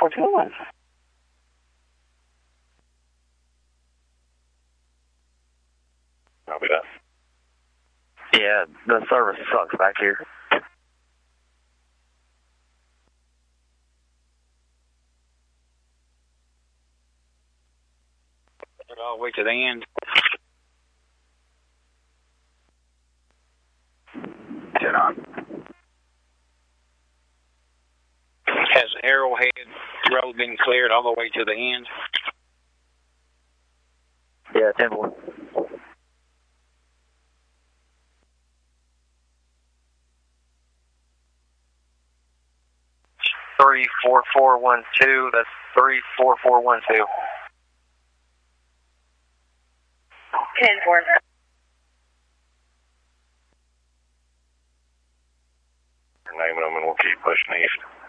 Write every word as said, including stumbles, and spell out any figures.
four two one. Copy that. Yeah, the service sucks back here. All the way to the end. Ten on. Has Arrowhead Road been cleared all the way to the end? Yeah, ten four. Three four four one two. That's three four four one two. Ten four. Naming them and we'll keep pushing east.